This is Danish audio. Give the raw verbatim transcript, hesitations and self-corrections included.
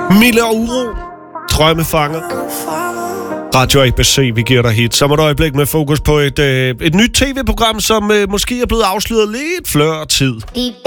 Mille og Uro. Drømmefanger. Radio A B C, vi giver dig hit. Så må et øjeblik med fokus på et, øh, et nyt tv-program, som øh, måske er blevet afsløret lidt før tid.